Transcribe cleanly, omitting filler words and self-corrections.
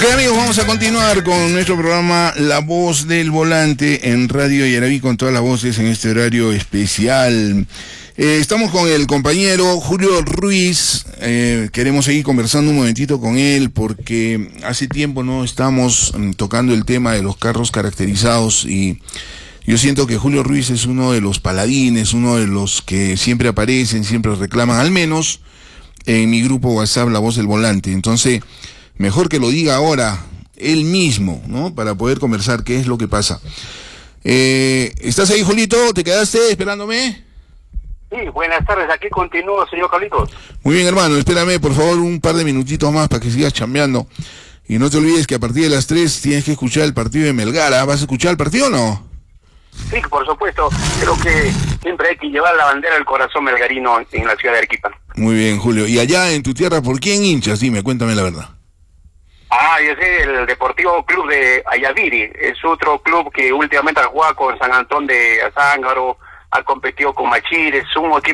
Ok, amigos, vamos a continuar con nuestro programa La Voz del Volante en Radio Yaraví, con todas las voces en este horario especial. Estamos con el compañero Julio Ruiz. Queremos seguir conversando un momentito con él porque hace tiempo no estamos tocando el tema de los carros caracterizados, y yo siento que Julio Ruiz es uno de los paladines, uno de los que siempre aparecen, siempre reclaman, al menos en mi grupo WhatsApp La Voz del Volante. Entonces, mejor que lo diga ahora él mismo, ¿no? Para poder conversar qué es lo que pasa. ¿Estás ahí, Julito? ¿Te quedaste esperándome? Sí, buenas tardes, aquí continúo, señor Carlitos. Muy bien, hermano, espérame por favor un par de minutitos más para que sigas chambeando. Y no te olvides que a partir de las 3 tienes que escuchar el partido de Melgar. ¿Vas a escuchar el partido o no? Sí, por supuesto. Creo que siempre hay que llevar la bandera del corazón melgarino en la ciudad de Arequipa. Muy bien, Julio. Y allá en tu tierra, ¿por quién hinchas? Dime, cuéntame la verdad. Yo sé, el Deportivo Club de Ayaviri. Es otro club que últimamente ha jugado con San Antón de Azángaro, ha competido con Machir. Es un equipo